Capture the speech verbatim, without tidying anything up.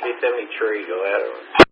see so many trees go out of it.